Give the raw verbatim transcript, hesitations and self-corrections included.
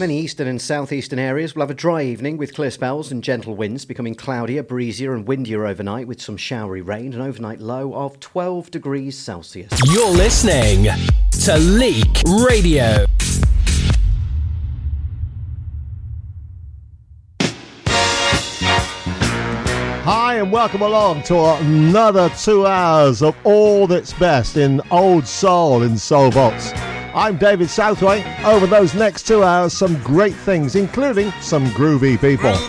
Many eastern and southeastern areas will have a dry evening with clear spells and gentle winds, becoming cloudier, breezier and windier overnight with some showery rain, an overnight low of twelve degrees Celsius. You're listening to Leak Radio. Hi and welcome along to another two hours of all that's best in old soul in Soul Vaults. I'm David Southway. Over those next two hours, some great things, including some groovy people.